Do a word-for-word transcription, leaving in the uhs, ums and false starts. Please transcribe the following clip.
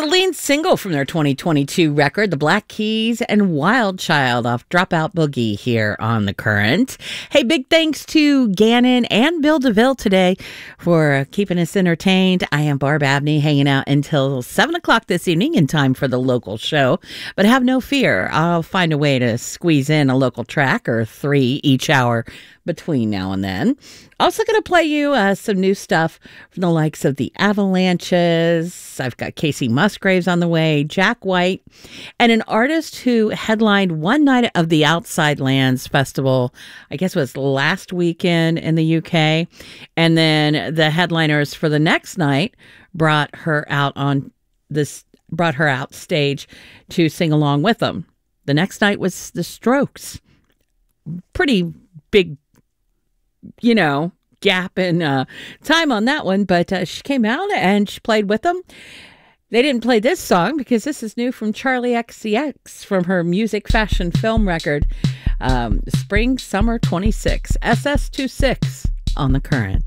the lead single from their twenty twenty-two record, The Black Keys and Wild Child off Dropout Boogie here on The Current. Hey, big thanks to Gannon and Bill DeVille today for keeping us entertained. I am Barb Abney, hanging out until seven o'clock this evening in time for the local show. But have no fear, I'll find a way to squeeze in a local track or three each hour between now and then. Also going to play you uh, some new stuff from the likes of the Avalanches. I've got Casey Musgraves on the way, Jack White, and an artist who headlined one night of the Outside Lands Festival, I guess it was last weekend in the U K. And then the headliners for the next night brought her out on this, brought her out stage to sing along with them. The next night was The Strokes. Pretty big, you know, gap in uh, time on that one, but uh, she came out and she played with them. They didn't play this song because this is new from Charlie X C X from her music, fashion, film record, um, Spring Summer twenty-six, S S twenty-six on The Current.